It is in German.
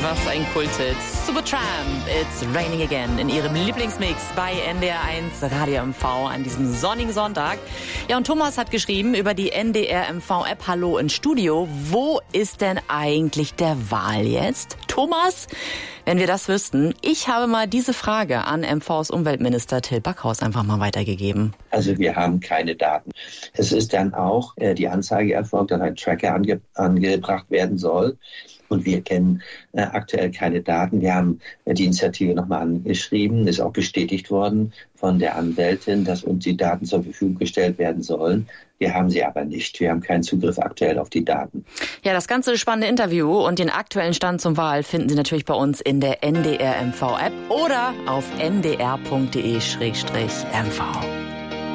Was ein Kulthit. Supertramp, It's Raining Again in ihrem Lieblingsmix bei NDR1 Radio MV an diesem sonnigen Sonntag. Ja, und Thomas hat geschrieben über die NDR MV-App Hallo ins Studio. Wo ist denn eigentlich der Wal jetzt? Thomas, wenn wir das wüssten, ich habe mal diese Frage an MVs Umweltminister Till Backhaus einfach mal weitergegeben. Also wir haben keine Daten. Es ist dann auch die Anzeige erfolgt, dass ein Tracker angebracht werden soll. Und wir kennen aktuell keine Daten. Wir haben die Initiative nochmal angeschrieben, ist auch bestätigt worden von der Anwältin, dass uns die Daten zur Verfügung gestellt werden sollen. Wir haben sie aber nicht. Wir haben keinen Zugriff aktuell auf die Daten. Ja, das ganze spannende Interview und den aktuellen Stand zum Wal finden Sie natürlich bei uns in der NDR MV App oder auf ndr.de/mv.